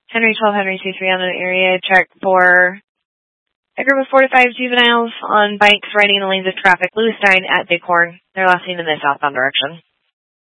Henry 12, Henry 23 on an area check for a group of 4 to 5 juveniles on bikes riding in the lanes of traffic. Lewis Stein at Bighorn. They're last seen in the southbound direction.